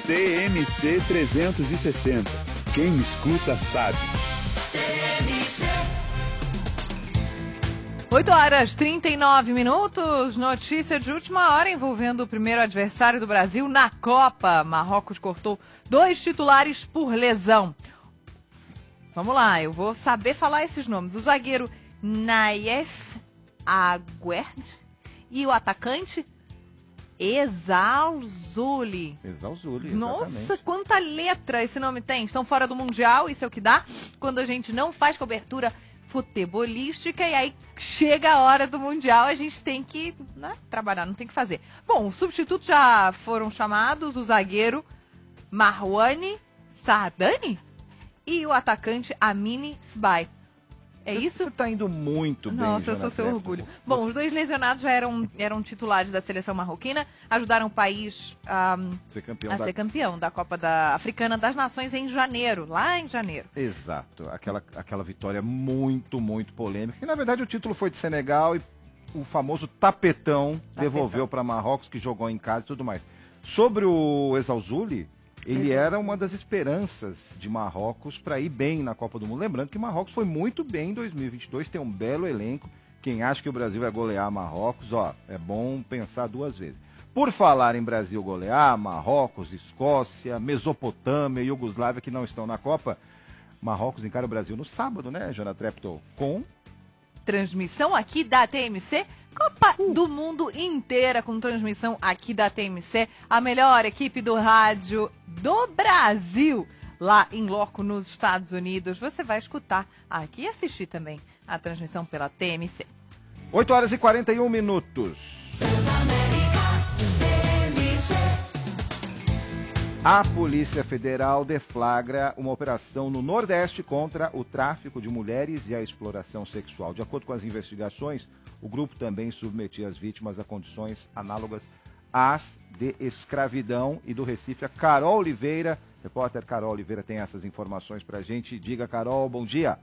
TMC 360. Quem escuta sabe. 8h39. Notícia de última hora envolvendo o primeiro adversário do Brasil na Copa. Marrocos cortou 2 titulares por lesão. Vamos lá, eu vou saber falar esses nomes. O zagueiro Naif Aguerd e o atacante Ezzalzouli. Ezzalzouli, Nossa, quanta letra esse nome tem. Estão fora do Mundial, isso é o que dá quando a gente não faz cobertura futebolística e aí chega a hora do Mundial, a gente tem que trabalhar, não tem que fazer. Bom, os substitutos já foram chamados, o zagueiro Marwani Saadani e o atacante Amine Sbai. É isso? Você tá indo muito bem. Nossa, eu sou seu orgulho. Bom, os 2 lesionados já eram titulares da seleção marroquina, ajudaram o país a ser campeão da Copa Africana das Nações em janeiro, lá em janeiro. Exato, aquela vitória muito, muito polêmica, que na verdade o título foi de Senegal e o famoso tapetão devolveu para Marrocos, que jogou em casa e tudo mais. Sobre o Ezzalzouli, ele era uma das esperanças de Marrocos para ir bem na Copa do Mundo. Lembrando que Marrocos foi muito bem em 2022, tem um belo elenco. Quem acha que o Brasil vai golear Marrocos, é bom pensar 2 vezes. Por falar em Brasil golear, Marrocos, Escócia, Mesopotâmia e Iugoslávia que não estão na Copa, Marrocos encara o Brasil no sábado, né, Jana Treptow? Com transmissão aqui da TMC, Copa do Mundo inteira com transmissão aqui da TMC, a melhor equipe do rádio do Brasil, lá em loco nos Estados Unidos. Você vai escutar aqui e assistir também a transmissão pela TMC. 8h41. A Polícia Federal deflagra uma operação no Nordeste contra o tráfico de mulheres e a exploração sexual. De acordo com as investigações, o grupo também submetia as vítimas a condições análogas às de escravidão. E do Recife, a Carol Oliveira, repórter Carol Oliveira, tem essas informações pra gente. Diga, Carol, bom dia.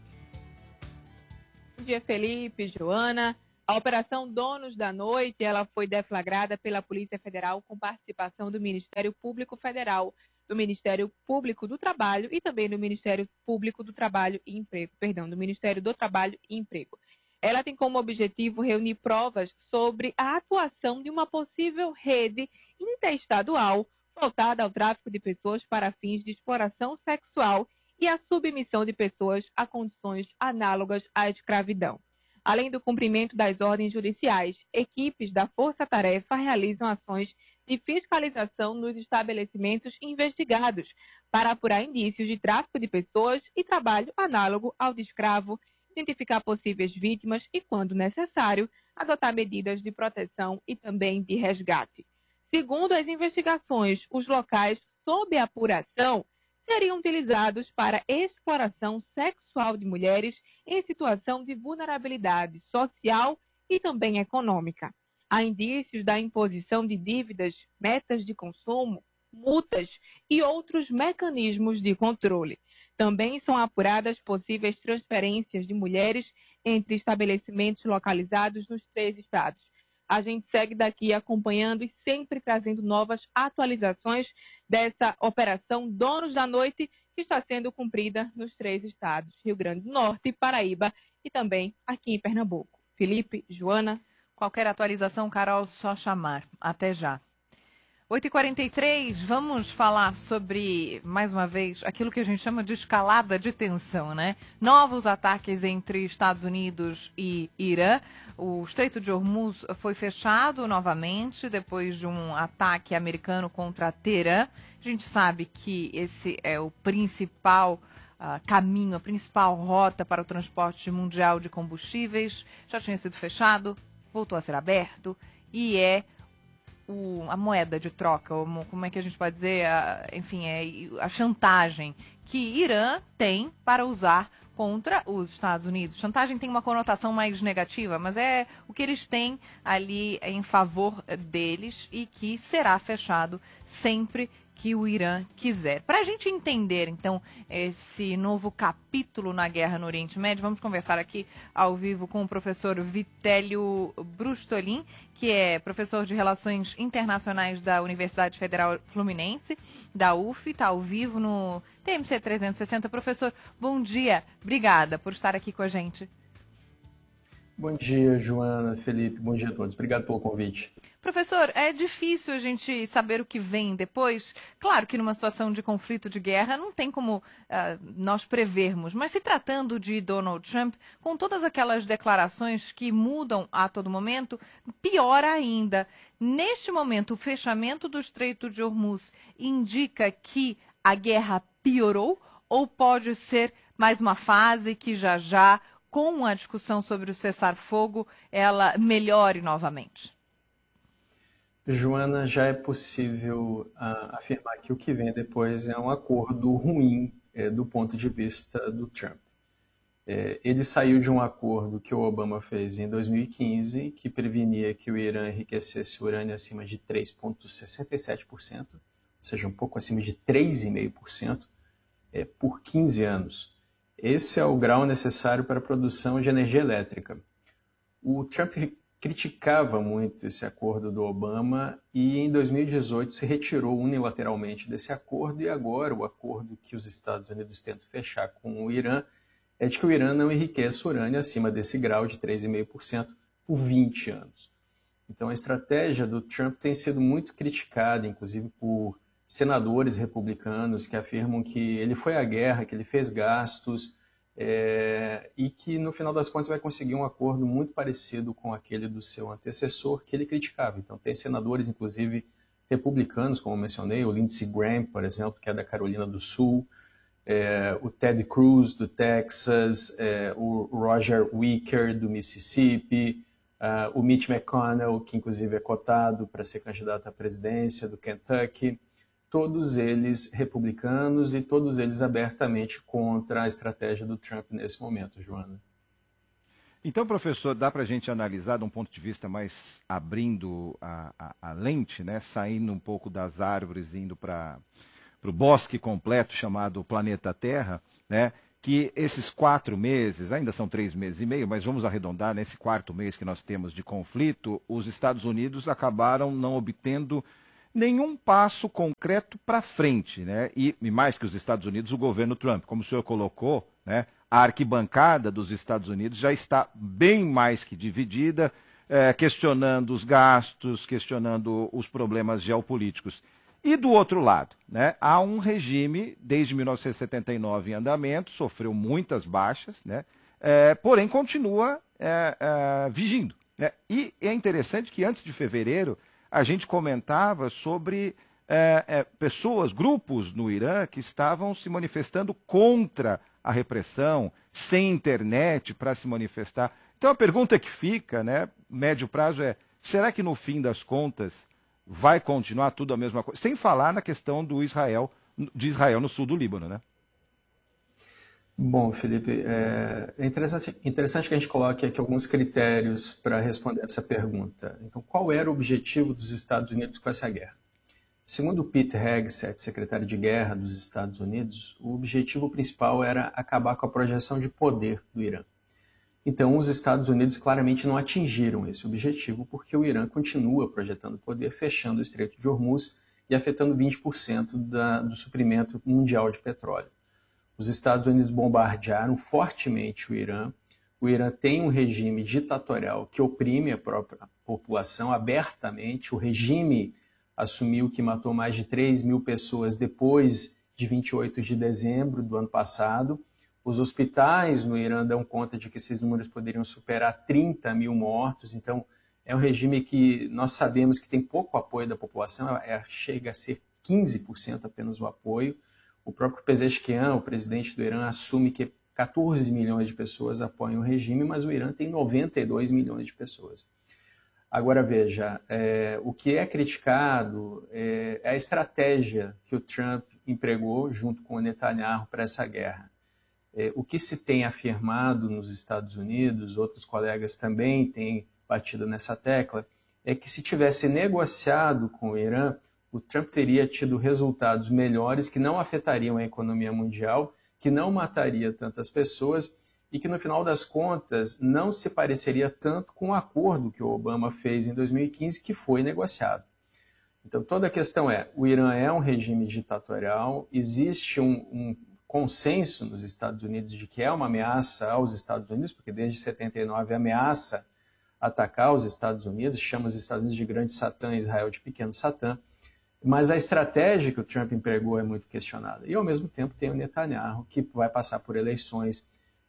Bom dia, Felipe, Joana. A Operação Donos da Noite, ela foi deflagrada pela Polícia Federal com participação do Ministério Público Federal, do Ministério Público do Trabalho e também do Ministério Público do Trabalho e Emprego, do Ministério do Trabalho e Emprego. Ela tem como objetivo reunir provas sobre a atuação de uma possível rede interestadual voltada ao tráfico de pessoas para fins de exploração sexual e a submissão de pessoas a condições análogas à escravidão. Além do cumprimento das ordens judiciais, equipes da Força Tarefa realizam ações de fiscalização nos estabelecimentos investigados para apurar indícios de tráfico de pessoas e trabalho análogo ao de escravo, identificar possíveis vítimas e, quando necessário, adotar medidas de proteção e também de resgate. Segundo as investigações, os locais sob apuração seriam utilizados para exploração sexual de mulheres em situação de vulnerabilidade social e também econômica. Há indícios da imposição de dívidas, metas de consumo, multas e outros mecanismos de controle. Também são apuradas possíveis transferências de mulheres entre estabelecimentos localizados nos 3 estados. A gente segue daqui acompanhando e sempre trazendo novas atualizações dessa Operação Donos da Noite, que está sendo cumprida nos 3 estados, Rio Grande do Norte, Paraíba e também aqui em Pernambuco. Felipe, Joana. Qualquer atualização, Carol, só chamar. Até já. 8h43, vamos falar sobre, mais uma vez, aquilo que a gente chama de escalada de tensão, né? Novos ataques entre Estados Unidos e Irã. O Estreito de Hormuz foi fechado novamente depois de um ataque americano contra Teherã. A gente sabe que esse é o principal caminho, a principal rota para o transporte mundial de combustíveis. Já tinha sido fechado, voltou a ser aberto e é a moeda de troca, como é que a gente pode dizer, enfim, a chantagem que Irã tem para usar contra os Estados Unidos. Chantagem tem uma conotação mais negativa, mas é o que eles têm ali em favor deles e que será fechado sempre que o Irã quiser. Para a gente entender, então, esse novo capítulo na guerra no Oriente Médio, vamos conversar aqui ao vivo com o professor Vitélio Brustolin, que é professor de Relações Internacionais da Universidade Federal Fluminense, da UF, está ao vivo no TMC 360. Professor, bom dia. Obrigada por estar aqui com a gente. Bom dia, Joana, Felipe, bom dia a todos. Obrigado pelo convite. Professor, é difícil a gente saber o que vem depois. Claro que numa situação de conflito, de guerra, não tem como nós prevermos. Mas se tratando de Donald Trump, com todas aquelas declarações que mudam a todo momento, pior ainda. Neste momento, o fechamento do Estreito de Hormuz indica que a guerra piorou ou pode ser mais uma fase que já, com a discussão sobre o cessar-fogo, ela melhore novamente? Joana, já é possível afirmar que o que vem depois é um acordo ruim do ponto de vista do Trump. Ele saiu de um acordo que o Obama fez em 2015, que prevenia que o Irã enriquecesse urânio acima de 3,67%, ou seja, um pouco acima de 3,5%, por 15 anos. Esse é o grau necessário para a produção de energia elétrica. O Trump criticava muito esse acordo do Obama e em 2018 se retirou unilateralmente desse acordo e agora o acordo que os Estados Unidos tentam fechar com o Irã é de que o Irã não enriqueça urânio acima desse grau de 3,5% por 20 anos. Então a estratégia do Trump tem sido muito criticada, inclusive por senadores republicanos que afirmam que ele foi à guerra, que ele fez gastos, e que no final das contas vai conseguir um acordo muito parecido com aquele do seu antecessor que ele criticava. Então tem senadores, inclusive republicanos, como eu mencionei, o Lindsey Graham, por exemplo, que é da Carolina do Sul, o Ted Cruz, do Texas, o Roger Wicker, do Mississippi, o Mitch McConnell, que inclusive é cotado para ser candidato à presidência, do Kentucky. Todos eles republicanos e todos eles abertamente contra a estratégia do Trump nesse momento, Joana. Então, professor, dá para a gente analisar de um ponto de vista mais abrindo a lente, né? Saindo um pouco das árvores, indo para o bosque completo chamado planeta Terra, né? Que esses 4 meses, ainda são 3 meses e meio, mas vamos arredondar, nesse 4º mês que nós temos de conflito, os Estados Unidos acabaram não obtendo nenhum passo concreto para frente, né? E mais que os Estados Unidos, o governo Trump, como o senhor colocou, né? A arquibancada dos Estados Unidos já está bem mais que dividida, questionando os gastos, questionando os problemas geopolíticos. E do outro lado, né? Há um regime, desde 1979 em andamento, sofreu muitas baixas, né? Porém continua vigindo, né? E é interessante que antes de fevereiro, a gente comentava sobre pessoas, grupos no Irã que estavam se manifestando contra a repressão, sem internet para se manifestar. Então a pergunta que fica, né, médio prazo será que no fim das contas vai continuar tudo a mesma coisa? Sem falar na questão de Israel no sul do Líbano, né? Bom, Felipe, é interessante que a gente coloque aqui alguns critérios para responder essa pergunta. Então, qual era o objetivo dos Estados Unidos com essa guerra? Segundo Pete Hegseth, secretário de Guerra dos Estados Unidos, o objetivo principal era acabar com a projeção de poder do Irã. Então, os Estados Unidos claramente não atingiram esse objetivo porque o Irã continua projetando poder, fechando o Estreito de Hormuz e afetando 20% do suprimento mundial de petróleo. Os Estados Unidos bombardearam fortemente o Irã. O Irã tem um regime ditatorial que oprime a própria população abertamente. O regime assumiu que matou mais de 3.000 pessoas depois de 28 de dezembro do ano passado. Os hospitais no Irã dão conta de que esses números poderiam superar 30.000 mortos. Então, é um regime que nós sabemos que tem pouco apoio da população, chega a ser 15% apenas o apoio. O próprio Pezeshkian, o presidente do Irã, assume que 14 milhões de pessoas apoiam o regime, mas o Irã tem 92 milhões de pessoas. Agora veja, o que é criticado é a estratégia que o Trump empregou junto com o Netanyahu para essa guerra. O que se tem afirmado nos Estados Unidos, outros colegas também têm batido nessa tecla, é que se tivesse negociado com o Irã, o Trump teria tido resultados melhores que não afetariam a economia mundial, que não mataria tantas pessoas e que, no final das contas, não se pareceria tanto com o acordo que o Obama fez em 2015, que foi negociado. Então, toda a questão é, o Irã é um regime ditatorial, existe um consenso nos Estados Unidos de que é uma ameaça aos Estados Unidos, porque desde 79 ameaça atacar os Estados Unidos, chama os Estados Unidos de grande Satã, Israel de pequeno Satã, mas a estratégia que o Trump empregou é muito questionada. E, ao mesmo tempo, tem o Netanyahu, que vai passar por eleições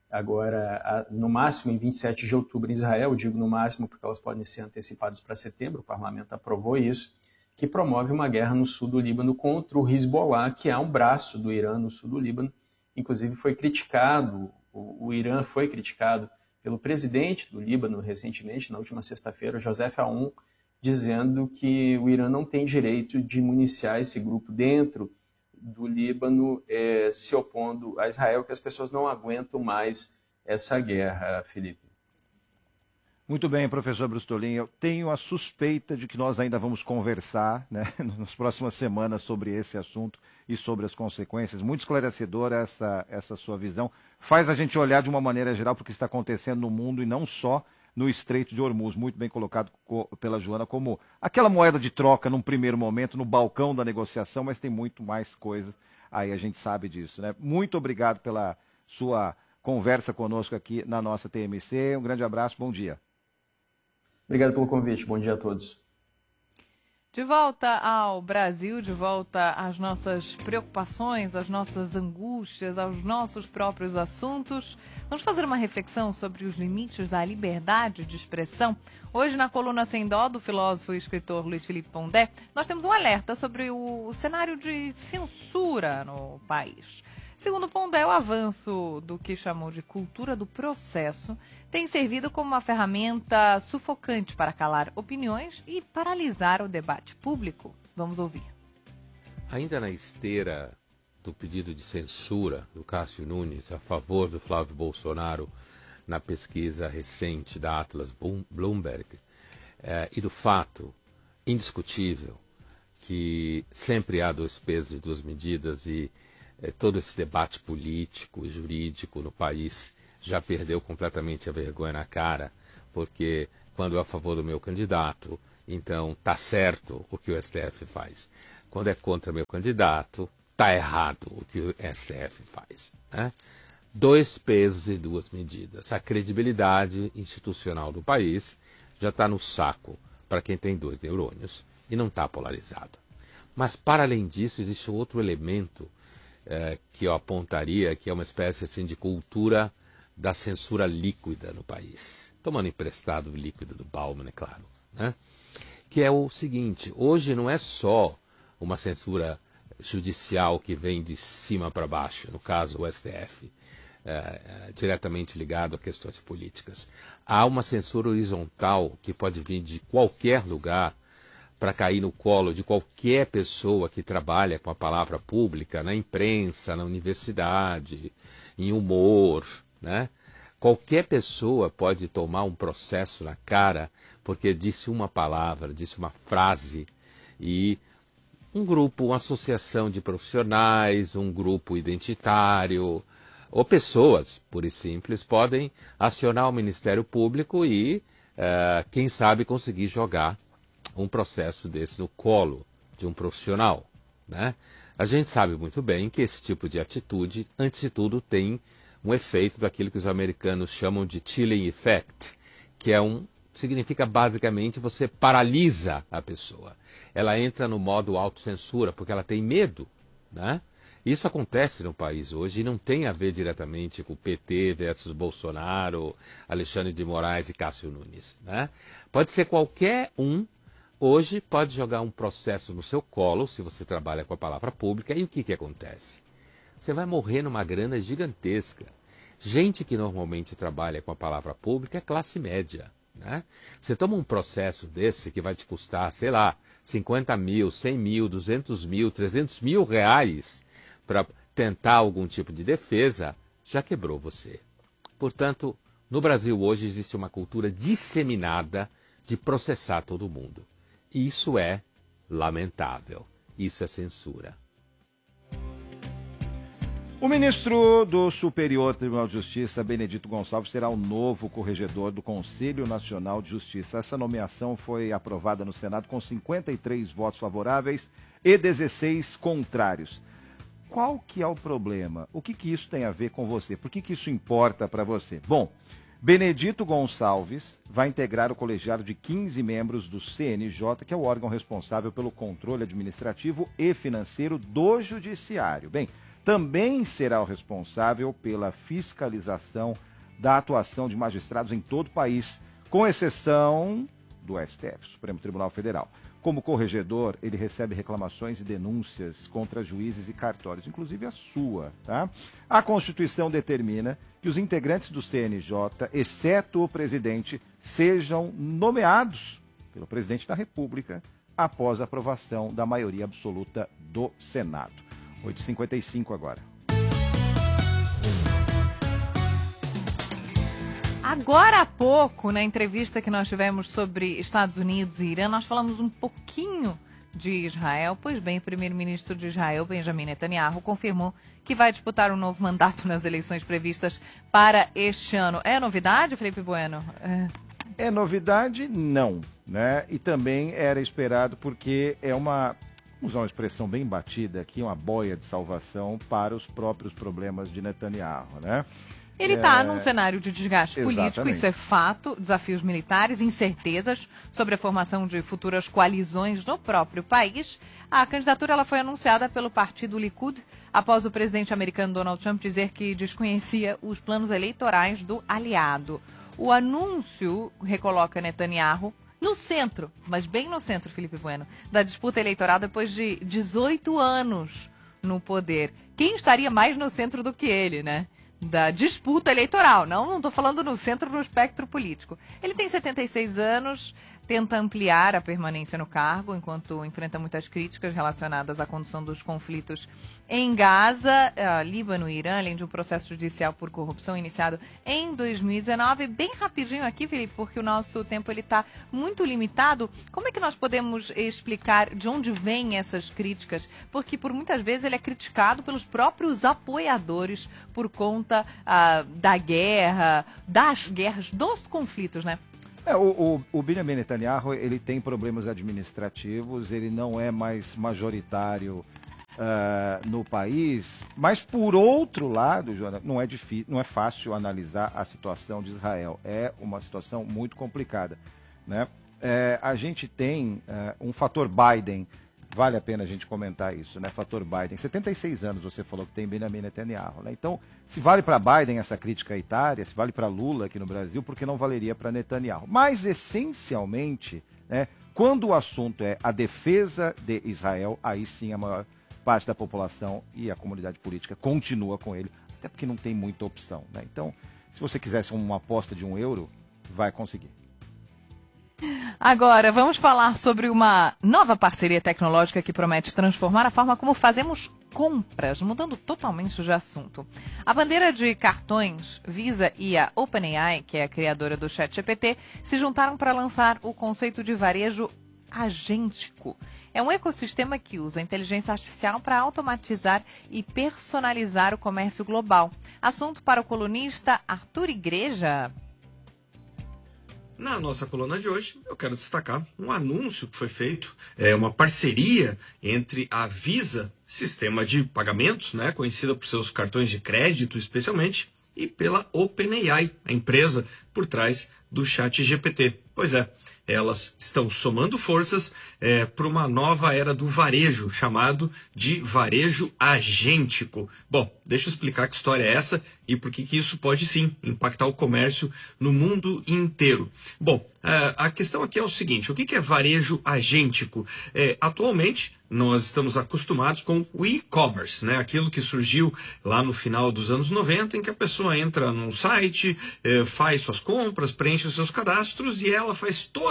agora, no máximo, em 27 de outubro em Israel, digo no máximo porque elas podem ser antecipadas para setembro, o parlamento aprovou isso, que promove uma guerra no sul do Líbano contra o Hezbollah, que é um braço do Irã no sul do Líbano. Inclusive foi criticado, o Irã foi criticado pelo presidente do Líbano recentemente, na última sexta-feira, Joseph Aoun, dizendo que o Irã não tem direito de municiar esse grupo dentro do Líbano, se opondo a Israel, que as pessoas não aguentam mais essa guerra, Felipe. Muito bem, professor Brustolin. Eu tenho a suspeita de que nós ainda vamos conversar, né, nas próximas semanas sobre esse assunto e sobre as consequências. Muito esclarecedora essa sua visão. Faz a gente olhar de uma maneira geral para o que está acontecendo no mundo e não só no Estreito de Hormuz. Muito bem colocado pela Joana como aquela moeda de troca num primeiro momento, no balcão da negociação, mas tem muito mais coisa. Aí a gente sabe disso, né? Muito obrigado pela sua conversa conosco aqui na nossa TMC. Um grande abraço, bom dia. Obrigado pelo convite, bom dia a todos. De volta ao Brasil, de volta às nossas preocupações, às nossas angústias, aos nossos próprios assuntos. Vamos fazer uma reflexão sobre os limites da liberdade de expressão. Hoje, na coluna Sem Dó, do filósofo e escritor Luiz Felipe Pondé, nós temos um alerta sobre o cenário de censura no país. Segundo Pondé, o avanço do que chamou de cultura do processo tem servido como uma ferramenta sufocante para calar opiniões e paralisar o debate público. Vamos ouvir. Ainda na esteira do pedido de censura do Cássio Nunes a favor do Flávio Bolsonaro na pesquisa recente da Atlas Bloomberg, e do fato indiscutível que sempre há dois pesos e duas medidas e todo esse debate político e jurídico no país já perdeu completamente a vergonha na cara, porque quando é a favor do meu candidato, então tá certo o que o STF faz. Quando é contra meu candidato, tá errado o que o STF faz, né? Dois pesos e duas medidas. A credibilidade institucional do país já está no saco para quem tem dois neurônios e não está polarizado. Mas, para além disso, existe outro elemento que eu apontaria, que é uma espécie assim, de cultura da censura líquida no país. Tomando emprestado o líquido do Bauman, é claro, né? Que é o seguinte, hoje não é só uma censura judicial que vem de cima para baixo, no caso o STF, diretamente ligado a questões políticas. Há uma censura horizontal que pode vir de qualquer lugar para cair no colo de qualquer pessoa que trabalha com a palavra pública, na imprensa, na universidade, em humor, né? Qualquer pessoa pode tomar um processo na cara porque disse uma palavra, disse uma frase, e um grupo, uma associação de profissionais, um grupo identitário, ou pessoas, pura e simples, podem acionar o Ministério Público e, quem sabe, conseguir jogar um processo desse no colo de um profissional, né? A gente sabe muito bem que esse tipo de atitude, antes de tudo, tem um efeito daquilo que os americanos chamam de chilling effect, que significa basicamente você paralisa a pessoa. Ela entra no modo autocensura porque ela tem medo, né? Isso acontece no país hoje e não tem a ver diretamente com o PT versus Bolsonaro, Alexandre de Moraes e Cássio Nunes, né? Pode ser qualquer um. Hoje pode jogar um processo no seu colo, se você trabalha com a palavra pública, e o que acontece? Você vai morrer numa grana gigantesca. Gente que normalmente trabalha com a palavra pública é classe média, né? Você toma um processo desse que vai te custar, sei lá, 50 mil, 100 mil, 200 mil, 300 mil reais para tentar algum tipo de defesa, já quebrou você. Portanto, no Brasil hoje existe uma cultura disseminada de processar todo mundo. E isso é lamentável. Isso é censura. O ministro do Superior Tribunal de Justiça, Benedito Gonçalves, será o novo corregedor do Conselho Nacional de Justiça. Essa nomeação foi aprovada no Senado com 53 votos favoráveis e 16 contrários. Qual que é o problema? O que isso tem a ver com você? Por que isso importa para você? Bom, Benedito Gonçalves vai integrar o colegiado de 15 membros do CNJ, que é o órgão responsável pelo controle administrativo e financeiro do Judiciário. Bem, também será o responsável pela fiscalização da atuação de magistrados em todo o país, com exceção do STF, Supremo Tribunal Federal. Como corregedor, ele recebe reclamações e denúncias contra juízes e cartórios, inclusive a sua, tá? A Constituição determina que os integrantes do CNJ, exceto o presidente, sejam nomeados pelo presidente da República após a aprovação da maioria absoluta do Senado. 8h55 agora. Agora há pouco, na entrevista que nós tivemos sobre Estados Unidos e Irã, nós falamos um pouquinho de Israel. Pois bem, o primeiro-ministro de Israel, Benjamin Netanyahu, confirmou que vai disputar um novo mandato nas eleições previstas para este ano. É novidade, Felipe Bueno? É novidade? Não, né? E também era esperado porque é uma, vamos usar uma expressão bem batida aqui, uma boia de salvação para os próprios problemas de Netanyahu, né? Ele está num cenário de desgaste político, Exatamente. isso é fato, desafios militares, incertezas sobre a formação de futuras coalizões no próprio país. A candidatura ela foi anunciada pelo partido Likud após o presidente americano Donald Trump dizer que desconhecia os planos eleitorais do aliado. O anúncio recoloca Netanyahu no centro, mas bem no centro, Felipe Bueno, da disputa eleitoral depois de 18 anos no poder. Quem estaria mais no centro do que ele, né? Da disputa eleitoral, não estou falando no centro do espectro político. Ele tem 76 anos, tenta ampliar a permanência no cargo, enquanto enfrenta muitas críticas relacionadas à condução dos conflitos em Gaza, Líbano e Irã, além de um processo judicial por corrupção iniciado em 2019. Bem rapidinho aqui, Felipe, porque o nosso tempo está muito limitado. Como é que nós podemos explicar de onde vêm essas críticas? Porque por muitas vezes ele é criticado pelos próprios apoiadores por conta das guerras, dos conflitos, né? O Benjamin Netanyahu, ele tem problemas administrativos, ele não é mais majoritário no país, mas por outro lado, Joana, não é fácil analisar a situação de Israel, é uma situação muito complicada, né? A gente tem um fator Biden, vale a pena a gente comentar isso, né? Fator Biden, 76 anos você falou que tem Benjamin Netanyahu, né? Então, se vale para Biden essa crítica etária, se vale para Lula aqui no Brasil, por que não valeria para Netanyahu? Mas, essencialmente, né, quando o assunto é a defesa de Israel, aí sim a maior parte da população e a comunidade política continua com ele, até porque não tem muita opção, né? Então, se você quisesse uma aposta de €1, vai conseguir. Agora, vamos falar sobre uma nova parceria tecnológica que promete transformar a forma como fazemos compras, mudando totalmente de assunto. A bandeira de cartões Visa e a OpenAI, que é a criadora do ChatGPT, se juntaram para lançar o conceito de varejo agêntico. É um ecossistema que usa a inteligência artificial para automatizar e personalizar o comércio global. Assunto para o colunista Arthur Igreja. Na nossa coluna de hoje, eu quero destacar um anúncio que foi feito, uma parceria entre a Visa, sistema de pagamentos, né, conhecida por seus cartões de crédito especialmente, e pela OpenAI, a empresa por trás do ChatGPT. Pois é, elas estão somando forças para uma nova era do varejo, chamado de varejo agêntico. Bom, deixa eu explicar que história é essa e por que isso pode sim impactar o comércio no mundo inteiro. Bom, a questão aqui é o seguinte, o que é varejo agêntico? Atualmente, nós estamos acostumados com o e-commerce, né? Aquilo que surgiu lá no final dos anos 90, em que a pessoa entra num site, faz suas compras, preenche os seus cadastros e ela faz toda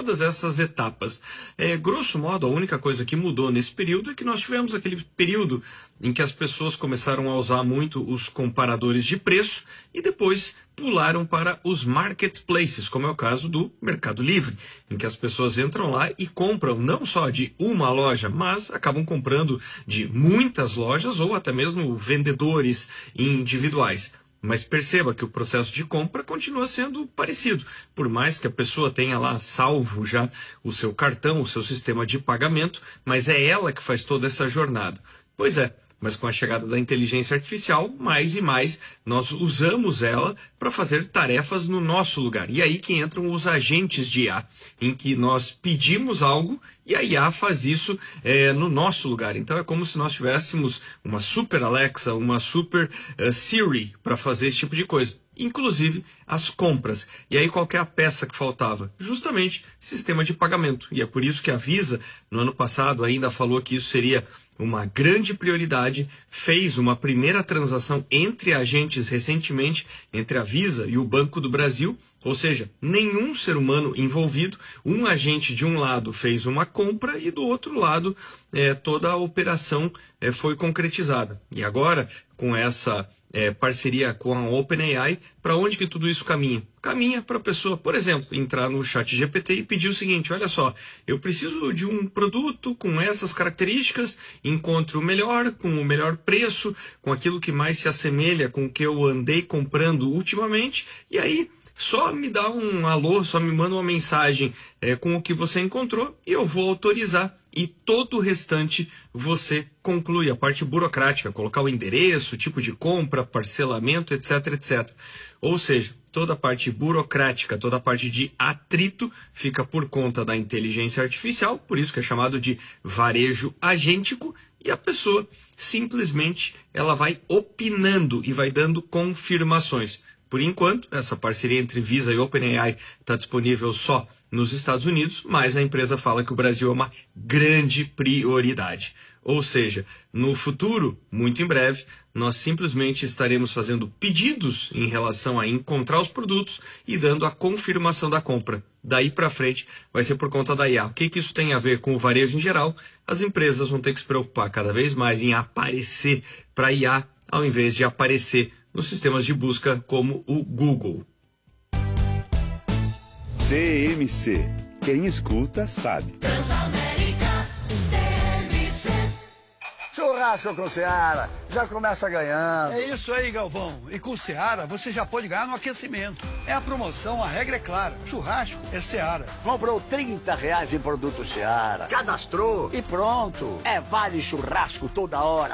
todas essas etapas. Grosso modo, a única coisa que mudou nesse período é que nós tivemos aquele período em que as pessoas começaram a usar muito os comparadores de preço e depois pularam para os marketplaces, como é o caso do Mercado Livre, em que as pessoas entram lá e compram não só de uma loja, mas acabam comprando de muitas lojas ou até mesmo vendedores individuais. Mas perceba que o processo de compra continua sendo parecido. Por mais que a pessoa tenha lá salvo já o seu cartão, o seu sistema de pagamento, mas é ela que faz toda essa jornada. Pois é, mas com a chegada da inteligência artificial, mais e mais nós usamos ela para fazer tarefas no nosso lugar. E aí que entram os agentes de IA, em que nós pedimos algo e a IA faz isso no nosso lugar. Então é como se nós tivéssemos uma super Alexa, uma super Siri para fazer esse tipo de coisa. Inclusive as compras. E aí qual que é a peça que faltava? Justamente sistema de pagamento. E é por isso que a Visa, no ano passado, ainda falou que isso seria uma grande prioridade, fez uma primeira transação entre agentes recentemente, entre a Visa e o Banco do Brasil, ou seja, nenhum ser humano envolvido, um agente de um lado fez uma compra e do outro lado toda a operação foi concretizada. E agora, com essa parceria com a OpenAI, para onde que tudo isso caminha? Caminha para a pessoa, por exemplo, entrar no ChatGPT e pedir o seguinte: olha só, eu preciso de um produto com essas características, encontro o melhor, com o melhor preço, com aquilo que mais se assemelha com o que eu andei comprando ultimamente, e aí só me dá um alô, só me manda uma mensagem com o que você encontrou e eu vou autorizar. E todo o restante você conclui, a parte burocrática, colocar o endereço, tipo de compra, parcelamento, etc, etc. Ou seja, toda a parte burocrática, toda a parte de atrito fica por conta da inteligência artificial, por isso que é chamado de varejo agêntico, e a pessoa simplesmente ela vai opinando e vai dando confirmações. Por enquanto, essa parceria entre Visa e OpenAI está disponível só nos Estados Unidos, mas a empresa fala que o Brasil é uma grande prioridade. Ou seja, no futuro, muito em breve, nós simplesmente estaremos fazendo pedidos em relação a encontrar os produtos e dando a confirmação da compra. Daí para frente vai ser por conta da IA. O que isso tem a ver com o varejo em geral? As empresas vão ter que se preocupar cada vez mais em aparecer para a IA, ao invés de aparecer nos sistemas de busca como o Google. TMC. Quem escuta sabe. Churrasco com Seara, já começa ganhando. É isso aí, Galvão. E com Seara, você já pode ganhar no aquecimento. É a promoção, a regra é clara. Churrasco é Seara. Comprou R$30 em produto Seara, cadastrou e pronto. É vale churrasco toda hora.